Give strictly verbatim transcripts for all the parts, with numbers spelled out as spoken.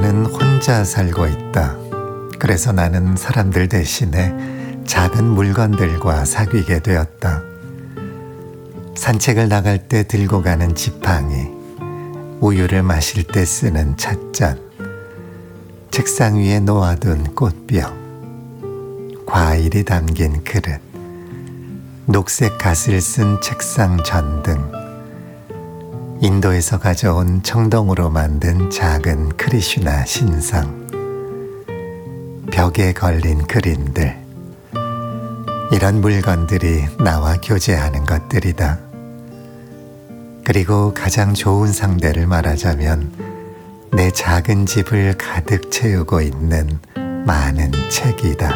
나는 혼자 살고 있다. 그래서 나는 사람들 대신에 작은 물건들과 사귀게 되었다. 산책을 나갈 때 들고 가는 지팡이, 우유를 마실 때 쓰는 찻잔, 책상 위에 놓아둔 꽃병, 과일이 담긴 그릇, 녹색 갓을 쓴 책상 전등, 인도에서 가져온 청동으로 만든 작은 크리슈나 신상, 벽에 걸린 그림들, 이런 물건들이 나와 교제하는 것들이다. 그리고 가장 좋은 상대를 말하자면 내 작은 집을 가득 채우고 있는 많은 책이다.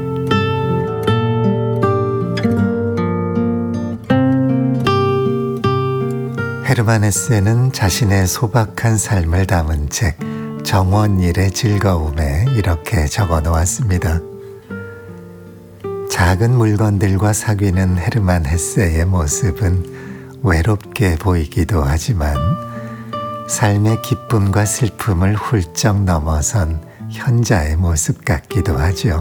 헤르만 헤세는 자신의 소박한 삶을 담은 책 정원일의 즐거움에 이렇게 적어 놓았습니다. 작은 물건들과 사귀는 헤르만 헤세의 모습은 외롭게 보이기도 하지만 삶의 기쁨과 슬픔을 훌쩍 넘어선 현자의 모습 같기도 하죠.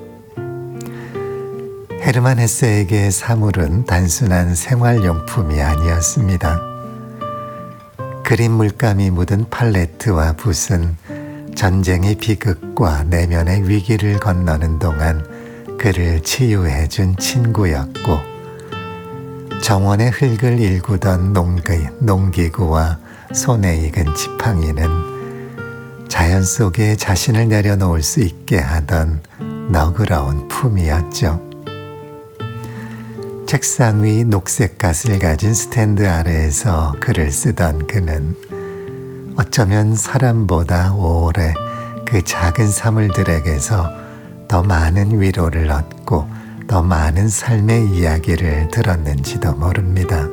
헤르만 헤세에게 사물은 단순한 생활용품이 아니었습니다. 그림 물감이 묻은 팔레트와 붓은 전쟁의 비극과 내면의 위기를 건너는 동안 그를 치유해준 친구였고, 정원의 흙을 일구던 농기, 농기구와 손에 익은 지팡이는 자연 속에 자신을 내려놓을 수 있게 하던 너그러운 품이었죠. 책상 위 녹색 갓을 가진 스탠드 아래에서 글을 쓰던 그는 어쩌면 사람보다 오래 그 작은 사물들에게서 더 많은 위로를 얻고 더 많은 삶의 이야기를 들었는지도 모릅니다.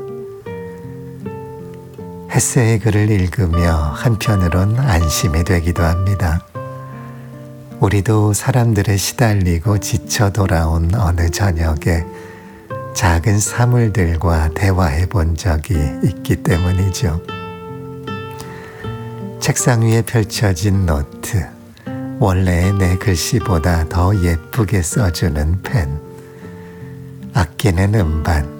헤세의 글을 읽으며 한편으론 안심이 되기도 합니다. 우리도 사람들에 시달리고 지쳐 돌아온 어느 저녁에 작은 사물들과 대화해 본 적이 있기 때문이죠. 책상 위에 펼쳐진 노트, 원래의 내 글씨보다 더 예쁘게 써주는 펜, 아끼는 음반,